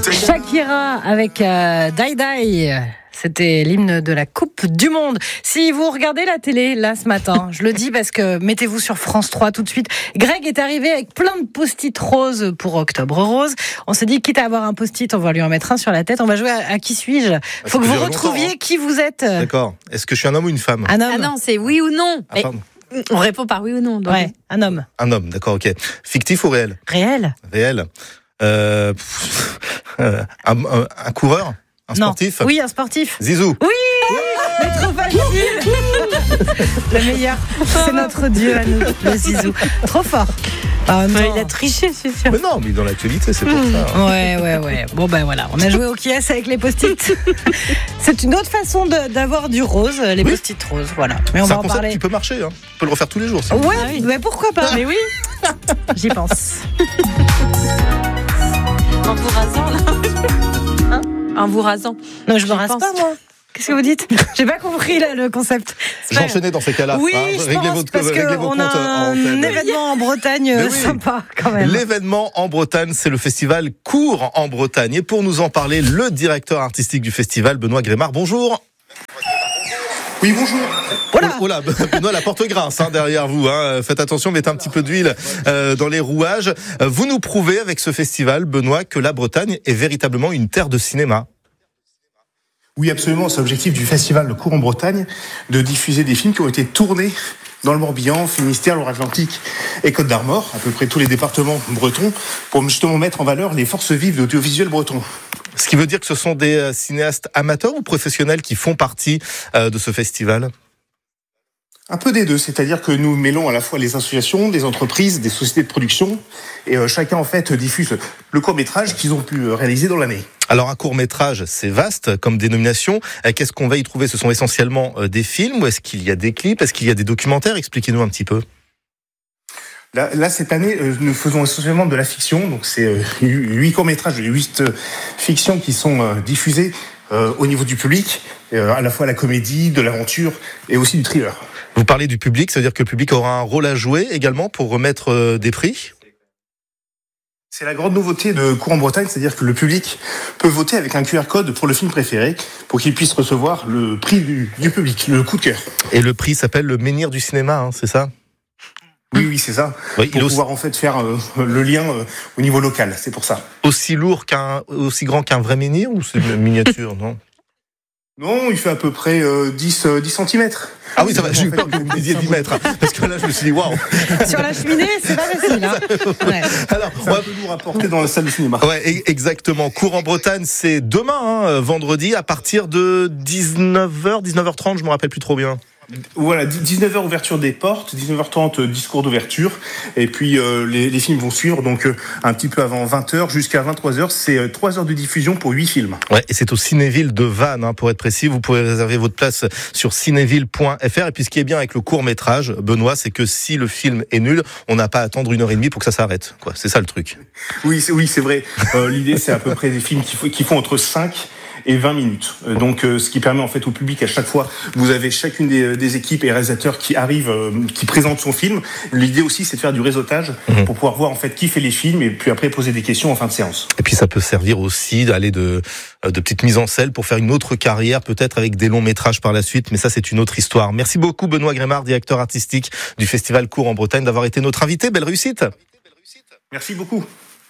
Shakira avec Die Die. C'était l'hymne de la Coupe du Monde. Si vous regardez la télé, là, ce matin, je le dis parce que mettez-vous sur France 3 tout de suite. Greg est arrivé avec plein de post-it roses pour Octobre Rose. On s'est dit, quitte à avoir un post-it, on va lui en mettre un sur la tête. On va jouer à Qui suis-je ? Faut que vous retrouviez qui vous êtes. D'accord. Est-ce que je suis un homme ou une femme ? Un homme. Ah non, c'est oui ou non. Ah, pardon. On répond par oui ou non. Donc. Ouais, un homme. Un homme, d'accord, ok. Fictif ou réel ? Réel ? Réel. Un coureur ? Un sportif ? Non. Oui, un sportif. Zizou. Oui, mais trop facile. Le meilleur, c'est notre dieu à nous, le Zizou. Trop fort. Il a triché, c'est sûr. Mais non, mais dans l'actualité, c'est pour ça. Ouais. Bon ben voilà, on a joué au qui est avec les post-it. C'est une autre façon d'avoir du rose, les post-it roses, voilà. Mais on c'est va un en concept parler. qui peut marcher, hein. On peut le refaire tous les jours. Si Ouais, mais pourquoi pas ? Mais oui. J'y pense. En vous rasant, là. Hein ? En vous rasant. Non, je me J'y rase pense. pas, moi. Qu'est-ce que vous dites ? J'ai pas compris là le concept. J'enchaînais dans ces cas-là. Oui, hein. je Réglez pense parce réglez vos qu'on comptes a en un tête. événement en Bretagne Mais oui. sympa quand même. L'événement en Bretagne, c'est le festival Cours en Bretagne. Et pour nous en parler, le directeur artistique du festival, Benoît Grémard. Bonjour. Oui, bonjour. Voilà, Benoît, la porte grince derrière vous. Faites attention, mettez un petit peu d'huile dans les rouages. Vous nous prouvez avec ce festival, Benoît, que la Bretagne est véritablement une terre de cinéma. Oui, absolument. C'est l'objectif du festival Le Cours en Bretagne, de diffuser des films qui ont été tournés dans le Morbihan, Finistère, Loire-Atlantique et Côte-d'Armor, à peu près tous les départements bretons, pour justement mettre en valeur les forces vives de l'audiovisuel breton. Ce qui veut dire que ce sont des cinéastes amateurs ou professionnels qui font partie de ce festival ? Un peu des deux, c'est-à-dire que nous mêlons à la fois les associations, des entreprises, des sociétés de production, et chacun en fait diffuse le court-métrage qu'ils ont pu réaliser dans l'année. Alors un court-métrage, c'est vaste comme dénomination. Qu'est-ce qu'on va y trouver ? Ce sont essentiellement des films ou est-ce qu'il y a des clips ? Est-ce qu'il y a des documentaires ? Expliquez-nous un petit peu. Là, cette année, nous faisons essentiellement de la fiction, donc c'est 8 courts-métrages, 8 fictions qui sont diffusées au niveau du public, à la fois la comédie, de l'aventure et aussi du thriller. Vous parlez du public, ça veut dire que le public aura un rôle à jouer également pour remettre des prix ? C'est la grande nouveauté de Cours en Bretagne, c'est-à-dire que le public peut voter avec un QR code pour le film préféré, pour qu'il puisse recevoir le prix du public, le coup de cœur. Et le prix s'appelle le Menhir du cinéma, c'est ça ? Oui, c'est ça. Oui, pour pouvoir en fait faire le lien au niveau local, c'est pour ça. Aussi aussi grand qu'un vrai menhir ou c'est une miniature, non ? Non, il fait à peu près 10 cm. Ah oui, ça va, j'ai eu peur que vous me disiez 10 mètres. Parce que là, je me suis dit, waouh. Sur la cheminée, c'est pas facile. Ouais. Alors, c'est un peu lourd à porter dans la salle de cinéma. Ouais, exactement. Cours en Bretagne, c'est demain, vendredi, à partir de 19h, 19h30, je me rappelle plus trop bien. Voilà, 19h ouverture des portes, 19h30 discours d'ouverture, et puis les films vont suivre, donc un petit peu avant 20h jusqu'à 23h, c'est 3 heures de diffusion pour 8 films. Ouais, et c'est au Cinéville de Vannes, pour être précis. Vous pouvez réserver votre place sur cinéville.fr. Et puis ce qui est bien avec le court-métrage, Benoît, c'est que si le film est nul, on n'a pas à attendre 1h30 pour que ça s'arrête. C'est ça le truc. Oui, c'est vrai. L'idée, c'est à peu près des films qui font entre 5 et 20 minutes. Donc, ce qui permet en fait au public, à chaque fois, vous avez chacune des équipes et réalisateurs qui arrivent, qui présentent son film. L'idée aussi, c'est de faire du réseautage pour pouvoir voir en fait qui fait les films et puis après poser des questions en fin de séance. Et puis ça peut servir aussi d'aller de petites mises en scène pour faire une autre carrière, peut-être avec des longs métrages par la suite. Mais ça, c'est une autre histoire. Merci beaucoup, Benoît Grémard, directeur artistique du Festival Cours en Bretagne, d'avoir été notre invité. Belle réussite. Merci beaucoup.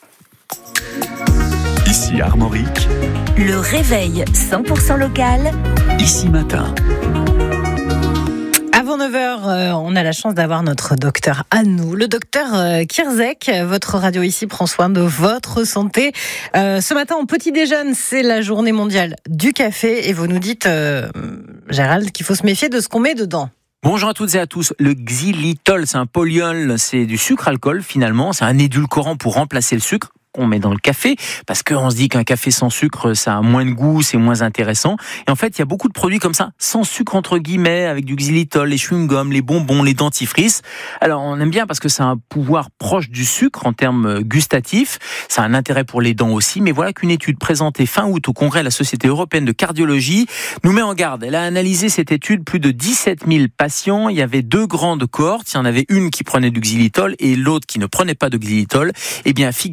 Ici Armorique, le réveil 100% local. Ici Matin. Avant 9h, on a la chance d'avoir notre docteur à nous, le docteur Kierzek. Votre radio ici prend soin de votre santé. Ce matin, en petit déjeuner, c'est la journée mondiale du café. Et vous nous dites, Gérald, qu'il faut se méfier de ce qu'on met dedans. Bonjour à toutes et à tous. Le xylitol, c'est un polyol, c'est du sucre-alcool finalement. C'est un édulcorant pour remplacer le sucre qu'on met dans le café, parce qu'on se dit qu'un café sans sucre, ça a moins de goût, c'est moins intéressant. Et en fait, il y a beaucoup de produits comme ça, sans sucre entre guillemets, avec du xylitol, les chewing-gums, les bonbons, les dentifrices. Alors, on aime bien parce que ça a un pouvoir proche du sucre en termes gustatifs. Ça a un intérêt pour les dents aussi. Mais voilà qu'une étude présentée fin août au congrès de la Société européenne de cardiologie nous met en garde. Elle a analysé cette étude, plus de 17 000 patients. Il y avait 2 grandes cohortes. Il y en avait une qui prenait du xylitol et l'autre qui ne prenait pas de xylitol. Eh bien, figurez-vous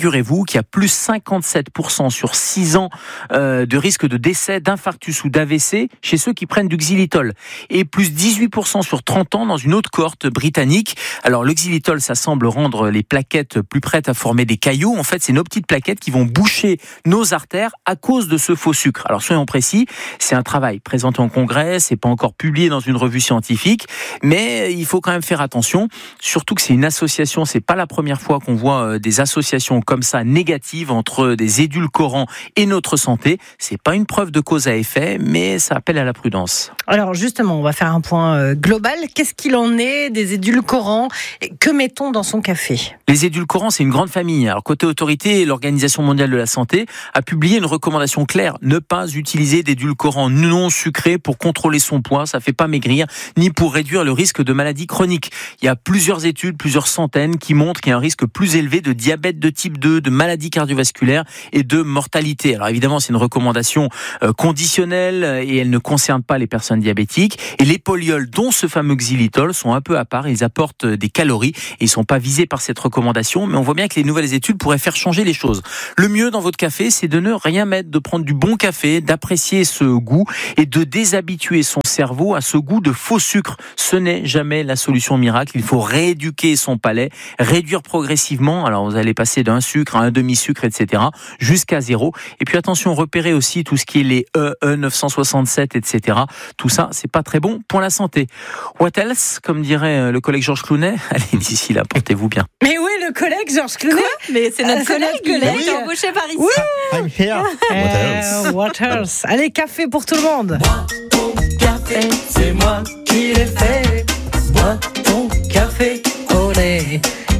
qu'il y a plus 57% sur 6 ans de risque de décès, d'infarctus ou d'AVC chez ceux qui prennent du xylitol. Et plus 18% sur 30 ans dans une autre cohorte britannique. Alors le xylitol, ça semble rendre les plaquettes plus prêtes à former des caillots. En fait, c'est nos petites plaquettes qui vont boucher nos artères à cause de ce faux sucre. Alors soyons précis, c'est un travail présenté en congrès, c'est pas encore publié dans une revue scientifique, mais il faut quand même faire attention, surtout que c'est une association, c'est pas la première fois qu'on voit des associations comme ça négatives entre des édulcorants et notre santé. C'est pas une preuve de cause à effet, mais ça appelle à la prudence. Alors justement, on va faire un point global. Qu'est-ce qu'il en est des édulcorants? Que mettons dans son café? Les édulcorants, c'est une grande famille. Alors côté autorité, l'Organisation mondiale de la santé a publié une recommandation claire, ne pas utiliser d'édulcorants non sucrés pour contrôler son poids, ça fait pas maigrir, ni pour réduire le risque de maladies chroniques. Il y a plusieurs études, plusieurs centaines, qui montrent qu'il y a un risque plus élevé de diabète de type 2, de maladies cardiovasculaires et de mortalité. Alors évidemment, c'est une recommandation conditionnelle et elle ne concerne pas les personnes diabétiques. Et les polyols, dont ce fameux xylitol, sont un peu à part. Ils apportent des calories et ils sont pas visés par cette recommandation. Mais on voit bien que les nouvelles études pourraient faire changer les choses. Le mieux dans votre café, c'est de ne rien mettre, de prendre du bon café, d'apprécier ce goût et de déshabituer son cerveau à ce goût de faux sucre. Ce n'est jamais la solution miracle. Il faut rééduquer son palais, réduire progressivement. Alors vous allez passer d'un sucre à un demi-sucre, etc., jusqu'à 0. Et puis attention, repérez aussi tout ce qui est les E967, etc. Tout ça, c'est pas très bon pour la santé. What else, comme dirait le collègue Georges Clooney. Allez, d'ici là, portez-vous bien. Mais oui, le collègue Georges Clooney. Mais c'est notre collègue, il a été embauché par ici. I'm here. What else? Allez, café pour tout le monde. Café, c'est moi qui l'ai fait. Bois ton café, olé.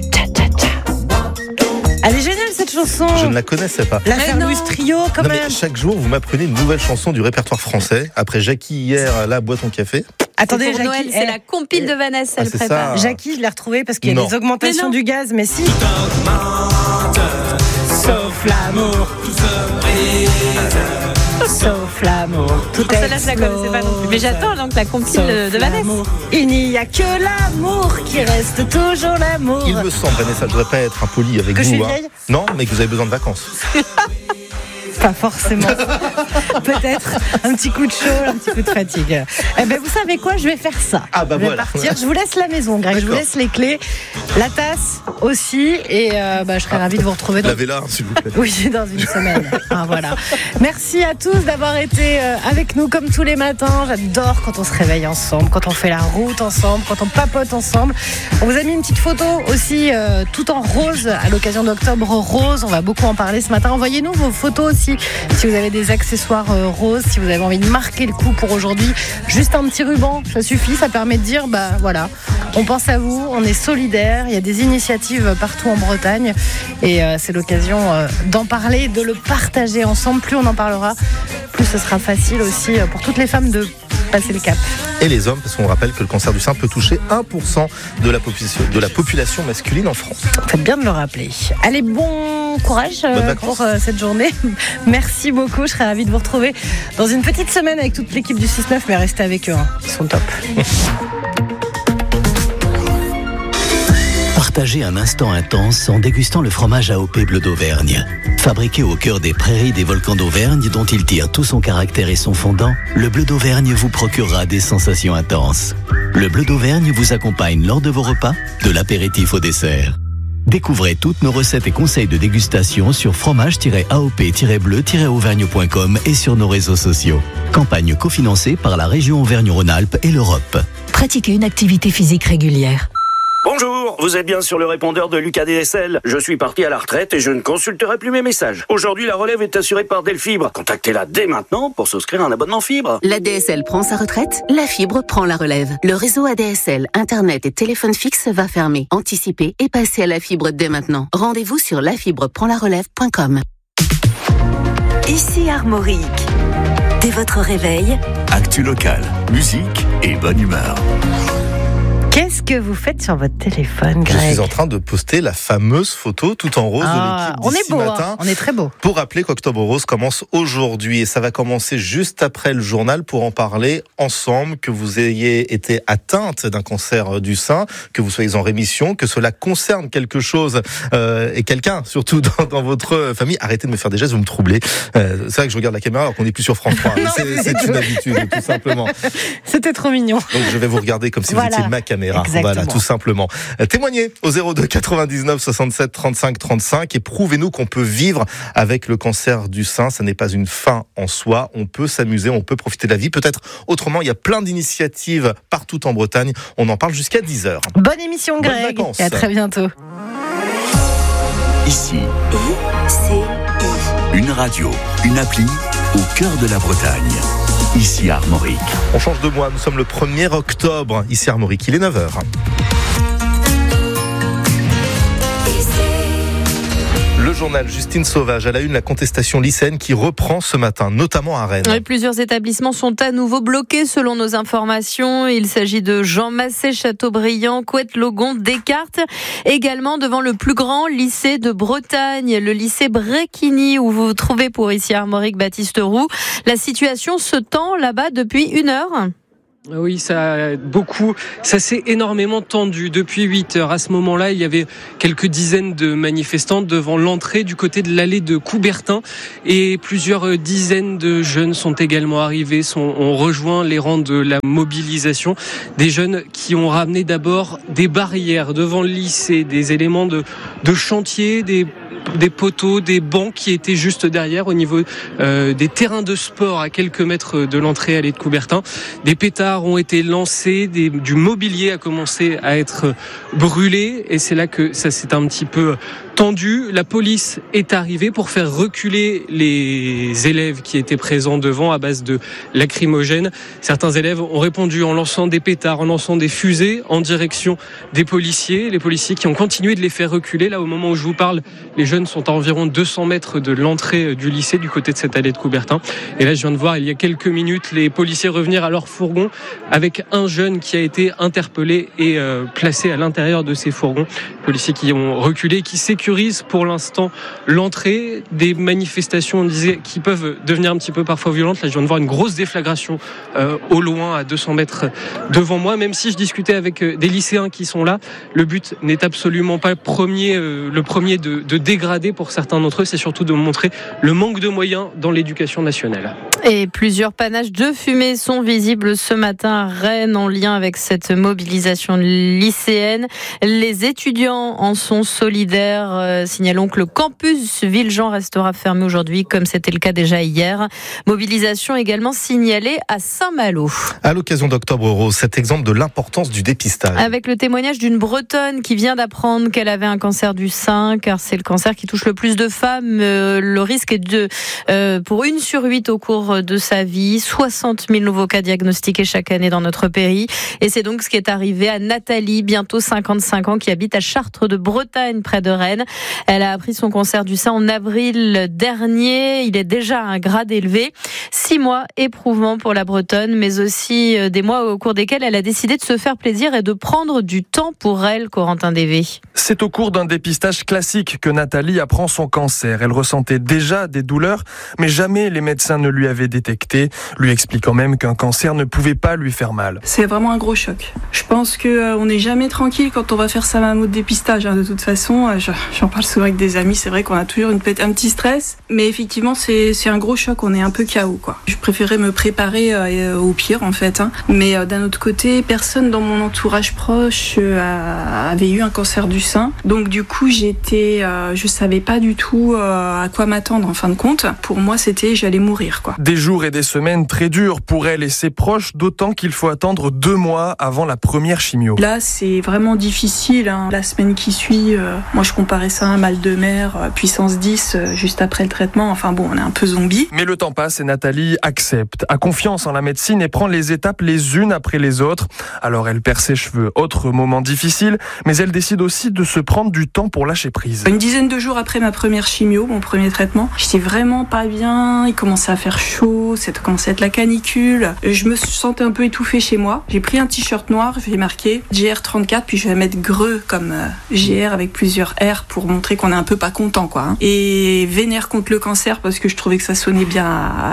Elle est géniale cette chanson. Je ne la connaissais pas. L'affaire Louis Trio, quand Non, même. mais chaque jour, vous m'apprenez une nouvelle chanson du répertoire français. Après Jackie hier, là, bois ton café. Attendez, pour Noël, c'est la compile de Vanessa, elle c'est prépare. ça. Jackie, je l'ai retrouvée parce qu'il y a Non. des augmentations du gaz, mais si. Sauf l'amour, tout se brise. Sauf l'amour, tout Oh, celle-là, je la connaissais pas non plus. Mais j'attends donc la compile de Vanessa. Il n'y a que l'amour qui reste toujours l'amour. Il me semble, Vanessa, je ne voudrais pas être impoli avec Que vous. je suis vieille ? Non, mais que vous avez besoin de vacances. Pas forcément. Peut-être un petit coup de chaud, un petit coup de fatigue. Eh ben, vous savez quoi? Je vais faire ça. Ah bah je vais voilà. partir. Je vous laisse la maison, Greg. Je vous D'accord. laisse les clés, la tasse aussi, et je serai ravie de vous retrouver. Lavez-la, s'il vous plaît. Oui, dans une semaine. Voilà. Merci à tous d'avoir été avec nous comme tous les matins. J'adore quand on se réveille ensemble, quand on fait la route ensemble, quand on papote ensemble. On vous a mis une petite photo aussi, tout en rose, à l'occasion d'Octobre Rose. On va beaucoup en parler ce matin. Envoyez-nous vos photos aussi, si vous avez des accessoires roses, si vous avez envie de marquer le coup pour aujourd'hui. Juste un petit ruban, ça suffit. Ça permet de dire, voilà, on pense à vous, on est solidaires. Il y a des initiatives partout en Bretagne. Et c'est l'occasion d'en parler, de le partager ensemble. Plus on en parlera, plus ce sera facile aussi pour toutes les femmes de passer le cap. Et les hommes, parce qu'on rappelle que le cancer du sein peut toucher 1% de la population masculine en France. Faites bien de le rappeler. Allez, bon courage pour cette journée. Merci beaucoup. Je serai ravie de vous retrouver dans une petite semaine avec toute l'équipe du 6-9, mais restez avec eux. Ils sont top. Partagez un instant intense en dégustant le fromage AOP Bleu d'Auvergne. Fabriqué au cœur des prairies des volcans d'Auvergne dont il tire tout son caractère et son fondant, le Bleu d'Auvergne vous procurera des sensations intenses. Le Bleu d'Auvergne vous accompagne lors de vos repas, de l'apéritif au dessert. Découvrez toutes nos recettes et conseils de dégustation sur fromage-aop-bleu-auvergne.com et sur nos réseaux sociaux. Campagne cofinancée par la région Auvergne-Rhône-Alpes et l'Europe. Pratiquez une activité physique régulière. Bonjour, vous êtes bien sur le répondeur de Lucas DSL. Je suis parti à la retraite et je ne consulterai plus mes messages. Aujourd'hui, la relève est assurée par Delfibre. Contactez-la dès maintenant pour souscrire un abonnement fibre. La DSL prend sa retraite, la fibre prend la relève. Le réseau ADSL, Internet et téléphone fixe va fermer. Anticipez et passez à la fibre dès maintenant. Rendez-vous sur lafibreprendlarelève.com. Ici Armorique. Dès votre réveil, Actu local, musique et bonne humeur. Qu'est-ce que vous faites sur votre téléphone, Greg ? Je suis en train de poster la fameuse photo tout en rose de l'équipe on est d'ici beau, matin. On est très beau. Pour rappeler qu'Octobre Rose commence aujourd'hui et ça va commencer juste après le journal pour en parler ensemble, que vous ayez été atteinte d'un cancer du sein, que vous soyez en rémission, que cela concerne quelque chose et quelqu'un surtout dans votre famille. Arrêtez de me faire des gestes, vous me troublez. C'est vrai que je regarde la caméra alors qu'on n'est plus sur France 3. Non, c'est une habitude, tout simplement. C'était trop mignon. Donc je vais vous regarder comme si vous étiez ma caméra. Exactement. Voilà, tout simplement. Témoignez au 02 99 67 35 35 et prouvez-nous qu'on peut vivre avec le cancer du sein. Ça n'est pas une fin en soi. On peut s'amuser, on peut profiter de la vie. Peut-être autrement, il y a plein d'initiatives partout en Bretagne. On en parle jusqu'à 10h. Bonne émission, Greg. Bonnes vacances. Et à très bientôt. Ici, une radio, une appli au cœur de la Bretagne. Ici Armorique. On change de mois, nous sommes le 1er octobre, ici Armorique, il est 9h. Le journal Justine Sauvage, à la une, la contestation lycéenne qui reprend ce matin, notamment à Rennes. Oui, plusieurs établissements sont à nouveau bloqués selon nos informations. Il s'agit de Jean Massé, Châteaubriand, Couette-Logon, Descartes. Également devant le plus grand lycée de Bretagne, le lycée Bréquigny, où vous vous trouvez pour ici Armorique Baptiste Roux. La situation se tend là-bas depuis 1 heure. Oui, ça s'est énormément tendu depuis 8 heures. À ce moment-là, il y avait quelques dizaines de manifestants devant l'entrée du côté de l'allée de Coubertin et plusieurs dizaines de jeunes sont également arrivés, ont rejoint les rangs de la mobilisation. Des jeunes qui ont ramené d'abord des barrières devant le lycée, des éléments de chantier, des poteaux, des bancs qui étaient juste derrière au niveau des terrains de sport à quelques mètres de l'entrée allée de Coubertin. Des pétards ont été lancés, du mobilier a commencé à être brûlé et c'est là que ça s'est un petit peu tendu. La police est arrivée pour faire reculer les élèves qui étaient présents devant à base de lacrymogènes. Certains élèves ont répondu en lançant des pétards, en lançant des fusées en direction des policiers. Les policiers qui ont continué de les faire reculer. Là, au moment où je vous parle, les jeunes sont à environ 200 mètres de l'entrée du lycée du côté de cette allée de Coubertin. Et là, je viens de voir, il y a quelques minutes, les policiers revenir à leur fourgon avec un jeune qui a été interpellé et placé à l'intérieur de ces fourgons. Policiers qui ont reculé, qui sécurisent pour l'instant l'entrée. Des manifestations, on disait, qui peuvent devenir un petit peu parfois violentes. Là, je viens de voir une grosse déflagration au loin, à 200 mètres devant moi. Même si je discutais avec des lycéens qui sont là, le but n'est absolument pas le premier de dégrader pour certains d'entre eux, c'est surtout de montrer le manque de moyens dans l'éducation nationale. Et plusieurs panaches de fumée sont visibles ce matin à Rennes en lien avec cette mobilisation lycéenne. Les étudiants en sont solidaires. Signalons que le campus Villejean restera fermé aujourd'hui, comme c'était le cas déjà hier. Mobilisation également signalée à Saint-Malo. À l'occasion d'Octobre Rose, cet exemple de l'importance du dépistage. Avec le témoignage d'une Bretonne qui vient d'apprendre qu'elle avait un cancer du sein, car c'est le cancer qui touche le plus de femmes. Le risque est pour 1 sur 8 au cours de sa vie. 60 000 nouveaux cas diagnostiqués chaque année dans notre pays. Et c'est donc ce qui est arrivé à Nathalie, bientôt 55 ans, qui habite à Chartres de Bretagne, près de Rennes. Elle a appris son cancer du sein en avril dernier. Il est déjà à un grade élevé. 6 mois éprouvants pour la Bretonne, mais aussi des mois au cours desquels elle a décidé de se faire plaisir et de prendre du temps pour elle, Corentin Dévé. C'est au cours d'un dépistage classique que Nathalie apprend son cancer. Elle ressentait déjà des douleurs, mais jamais les médecins ne lui avaient détecté, lui expliquant même qu'un cancer ne pouvait pas lui faire mal. C'est vraiment un gros choc. Je pense qu'on n'est jamais tranquille quand on va faire sa mammo de dépistage. De toute façon, j'en parle souvent avec des amis, c'est vrai qu'on a toujours un petit stress, mais effectivement c'est un gros choc, on est un peu KO, quoi. Je préférais me préparer au pire en fait, mais d'un autre côté, personne dans mon entourage proche avait eu un cancer du sein, donc du coup je savais pas du tout à quoi m'attendre en fin de compte. Pour moi c'était j'allais mourir, quoi. Des jours et des semaines très durs pour elle et ses proches, d'autant qu'il faut attendre 2 mois avant la première chimio. Là c'est vraiment difficile, La semaine qui suit, moi je comparais ça à un mal de mer, puissance 10 juste après le traitement, enfin bon, on est un peu zombie. Mais le temps passe et Nathalie Nathalie accepte, a confiance en la médecine et prend les étapes les unes après les autres. Alors elle perd ses cheveux, autre moment difficile, mais elle décide aussi de se prendre du temps pour lâcher prise. Une dizaine de jours après ma première chimio, mon premier traitement, j'étais vraiment pas bien, il commençait à faire chaud, ça commençait à être la canicule. Je me sentais un peu étouffée chez moi. J'ai pris un t-shirt noir, j'ai marqué GR34, puis je vais mettre greux comme GR avec plusieurs R pour montrer qu'on est un peu pas content, quoi. Et vénère contre le cancer parce que je trouvais que ça sonnait bien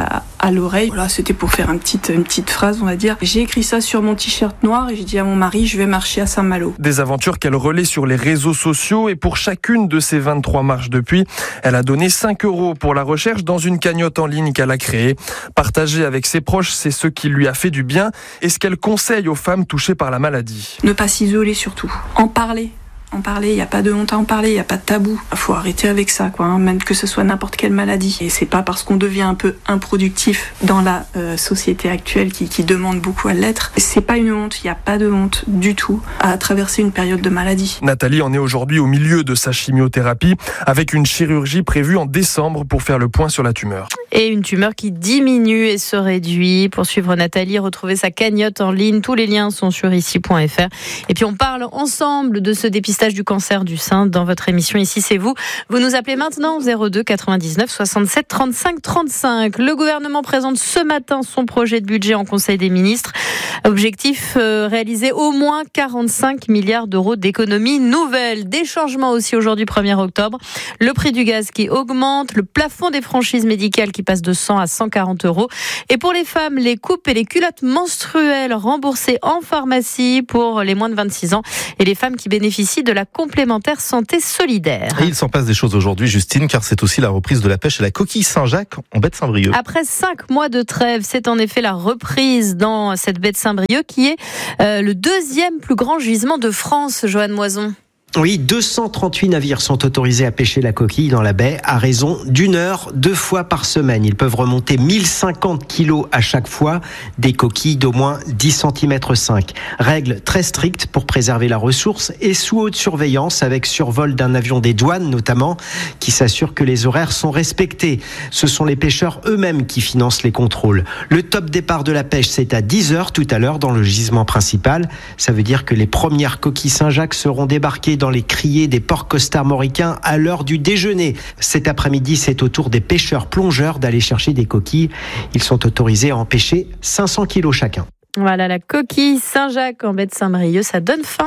à l'oreille. Voilà, c'était pour faire une petite phrase, on va dire. J'ai écrit ça sur mon t-shirt noir et j'ai dit à mon mari, je vais marcher à Saint-Malo. Des aventures qu'elle relaie sur les réseaux sociaux et pour chacune de ces 23 marches depuis, elle a donné 5 € pour la recherche dans une cagnotte en ligne qu'elle a créée. Partager avec ses proches, c'est ce qui lui a fait du bien et ce qu'elle conseille aux femmes touchées par la maladie. Ne pas s'isoler surtout. En parler, il n'y a pas de honte à en parler, il n'y a pas de tabou. Il faut arrêter avec ça, quoi, même que ce soit n'importe quelle maladie. Et c'est pas parce qu'on devient un peu improductif dans la société actuelle qui demande beaucoup à l'être. C'est pas une honte, il n'y a pas de honte du tout à traverser une période de maladie. Nathalie en est aujourd'hui au milieu de sa chimiothérapie avec une chirurgie prévue en décembre pour faire le point sur la tumeur. Et une tumeur qui diminue et se réduit. Pour suivre Nathalie, retrouvez sa cagnotte en ligne. Tous les liens sont sur ici.fr. Et puis on parle ensemble de ce dépistage du cancer du sein dans votre émission Ici c'est vous. Vous nous appelez maintenant 02 99 67 35 35. Le gouvernement présente ce matin son projet de budget en Conseil des ministres. Objectif réaliser au moins 45 milliards d'euros d'économies nouvelles. Des changements aussi aujourd'hui 1er octobre. Le prix du gaz qui augmente, le plafond des franchises médicales qui passe de 100 à 140 €. Et pour les femmes, les coupes et les culottes menstruelles remboursées en pharmacie pour les moins de 26 ans et les femmes qui bénéficient de la complémentaire santé solidaire. Et il s'en passe des choses aujourd'hui, Justine, car c'est aussi la reprise de la pêche à la coquille Saint-Jacques en baie de Saint-Brieuc. Après 5 mois de trêve, c'est en effet la reprise dans cette baie de Saint-Brieuc qui est le deuxième plus grand gisement de France, Joanne Moison. Oui, 238 navires sont autorisés à pêcher la coquille dans la baie à raison d'1 heure, 2 fois par semaine. Ils peuvent remonter 1050 kilos à chaque fois, des coquilles d'au moins 10 cm 5. Règles très strictes pour préserver la ressource et sous haute surveillance avec survol d'un avion des douanes notamment qui s'assure que les horaires sont respectés. Ce sont les pêcheurs eux-mêmes qui financent les contrôles. Le top départ de la pêche, c'est à 10h tout à l'heure dans le gisement principal. Ça veut dire que les premières coquilles Saint-Jacques seront débarquées dans les criées des ports costarmoricains à l'heure du déjeuner. Cet après-midi, c'est au tour des pêcheurs plongeurs d'aller chercher des coquilles. Ils sont autorisés à en pêcher 500 kilos chacun. Voilà, la coquille Saint-Jacques en baie de Saint-Brieuc, ça donne faim.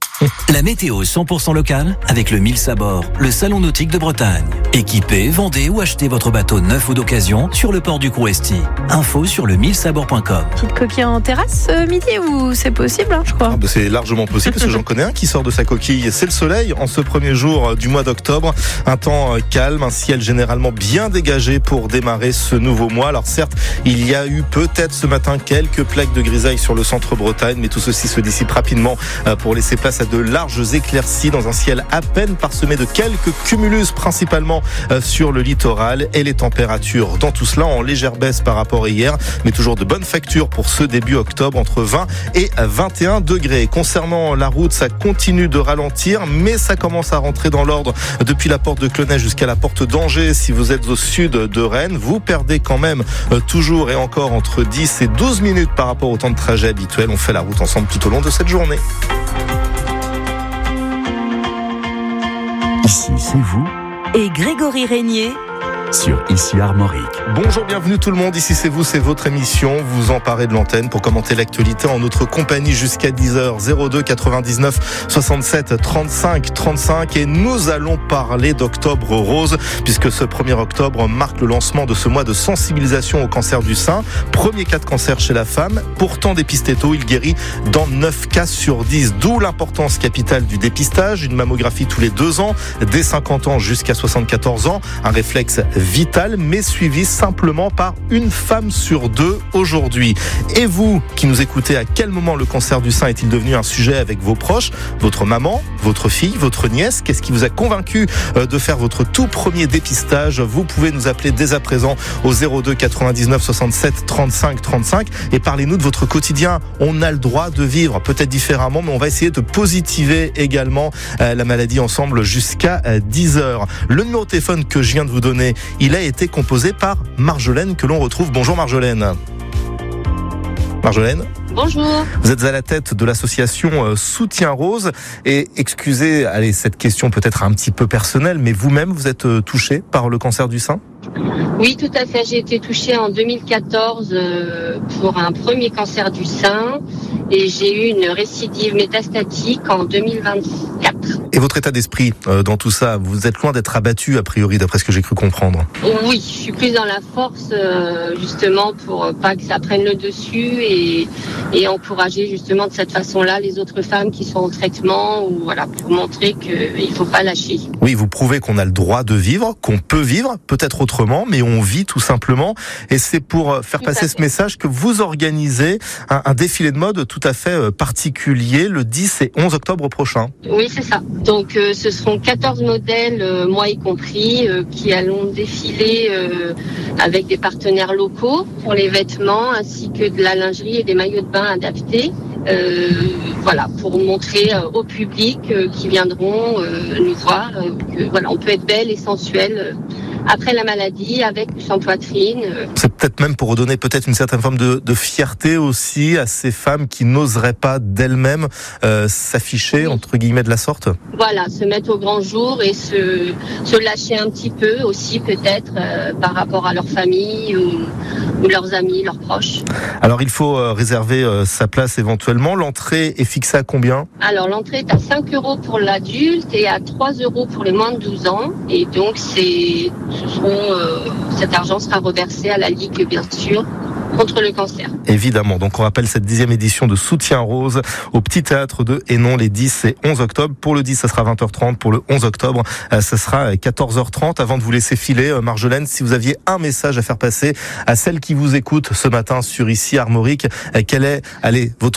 La météo 100% locale avec le Mills à bord, le salon nautique de Bretagne. Équipez, vendez ou achetez votre bateau neuf ou d'occasion sur le port du Couresti. Info sur le millsabord.com. Petite coquille en terrasse midi ou c'est possible, je crois. C'est largement possible parce que j'en connais un qui sort de sa coquille. C'est le soleil en ce premier jour du mois d'octobre. Un temps calme, un ciel généralement bien dégagé pour démarrer ce nouveau mois. Alors certes, il y a eu peut-être ce matin quelques plaques de grisaille sur le centre-Bretagne, mais tout ceci se dissipe rapidement pour laisser place à de larges éclaircies dans un ciel à peine parsemé de quelques cumulus principalement sur le littoral et les températures dans tout cela en légère baisse par rapport à hier, mais toujours de bonnes factures pour ce début octobre entre 20 et 21 degrés. Concernant la route, ça continue de ralentir, mais ça commence à rentrer dans l'ordre depuis la porte de Clenay jusqu'à la porte d'Angers. Si vous êtes au sud de Rennes, vous perdez quand même toujours et encore entre 10 et 12 minutes par rapport au temps de trajet habituel. On fait la route ensemble tout au long de cette journée. Ici, c'est vous. Et Grégory Régnier sur Ici Armorique. Bonjour, bienvenue tout le monde. Ici c'est vous, c'est votre émission. Vous emparez de l'antenne pour commenter l'actualité en notre compagnie jusqu'à 10h. 02 99 67 35 35. Et nous allons parler d'Octobre Rose, puisque ce 1er octobre marque le lancement de ce mois de sensibilisation au cancer du sein. Premier cas de cancer chez la femme. Pourtant dépisté tôt, il guérit dans 9 cas sur 10. D'où l'importance capitale du dépistage. Une mammographie tous les 2 ans, dès 50 ans jusqu'à 74 ans. Un réflexe vital, mais suivi simplement par une femme sur 2 aujourd'hui. Et vous, qui nous écoutez, à quel moment le cancer du sein est-il devenu un sujet avec vos proches, votre maman, votre fille, votre nièce? Qu'est-ce qui vous a convaincu de faire votre tout premier dépistage? Vous pouvez nous appeler dès à présent au 02 99 67 35 35 et parlez-nous de votre quotidien. On a le droit de vivre peut-être différemment, mais on va essayer de positiver également la maladie ensemble jusqu'à 10h. Le numéro de téléphone que je viens de vous donner il a été composé par Marjolaine que l'on retrouve. Bonjour Marjolaine. Marjolaine. Bonjour. Vous êtes à la tête de l'association Soutien Rose et excusez, cette question peut-être un petit peu personnelle, mais vous-même vous êtes touchée par le cancer du sein ? Oui, tout à fait. J'ai été touchée en 2014 pour un premier cancer du sein et j'ai eu une récidive métastatique en 2024. Et votre état d'esprit dans tout ça, vous êtes loin d'être abattu a priori d'après ce que j'ai cru comprendre. Oui, je suis plus dans la force justement pour pas que ça prenne le dessus et encourager justement de cette façon-là les autres femmes qui sont en traitement ou voilà pour montrer qu'il faut pas lâcher. Oui, vous prouvez qu'on a le droit de vivre, qu'on peut vivre, peut-être autrement, mais on vit tout simplement. Et c'est pour faire passer ce message que vous organisez un défilé de mode tout à fait particulier le 10 et 11 octobre prochain. Oui, c'est ça. Donc ce seront 14 modèles, moi y compris, qui allons défiler avec des partenaires locaux pour les vêtements ainsi que de la lingerie et des maillots de bain adaptés. Voilà, pour montrer au public qui viendront nous voir que voilà, on peut être belle et sensuelle après la maladie, avec ou sans poitrine. C'est peut-être même pour redonner peut-être une certaine forme de fierté aussi à ces femmes qui n'oseraient pas d'elles-mêmes s'afficher, entre guillemets, de la sorte. Voilà, se mettre au grand jour et se lâcher un petit peu aussi peut-être par rapport à leur famille ou leurs amis, leurs proches. Alors il faut réserver sa place éventuellement. L'entrée est fixée à combien ? Alors l'entrée est à 5 € pour l'adulte et à 3 € pour les moins de 12 ans. Et donc cet argent sera reversé à la Ligue, bien sûr, contre le cancer. Évidemment. Donc on rappelle cette 10e édition de Soutien Rose au Petit Théâtre de Hénon les 10 et 11 octobre. Pour le 10, ça sera 20h30. Pour le 11 octobre, ça sera 14h30. Avant de vous laisser filer, Marjolaine, si vous aviez un message à faire passer à celles qui vous écoutent ce matin sur ici Armorique, quel est, votre